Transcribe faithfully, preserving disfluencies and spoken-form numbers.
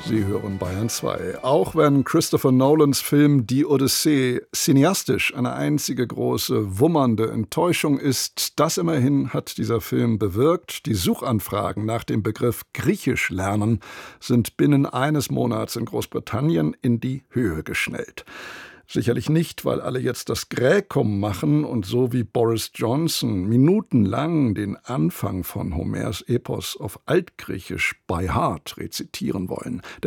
Sie hören Bayern zwei. Auch wenn Christopher Nolans Film Die Odyssee cineastisch eine einzige große, wummernde Enttäuschung ist, das immerhin hat dieser Film bewirkt. Die Suchanfragen nach dem Begriff Griechisch lernen sind binnen eines Monats in Großbritannien in die Höhe geschnellt. Sicherlich nicht, weil alle jetzt das Graecum machen und so wie Boris Johnson minutenlang den Anfang von Homers Epos auf Altgriechisch by heart rezitieren wollen.